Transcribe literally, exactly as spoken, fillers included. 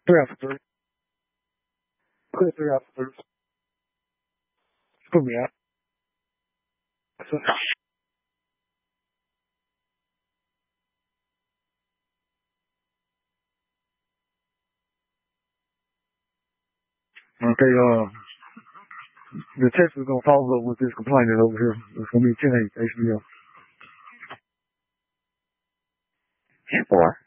Three after three. Clear three after three. Put me out. So, okay, uh, the test is gonna follow up with this complainant over here. It's gonna be ten eight H B O. ten four.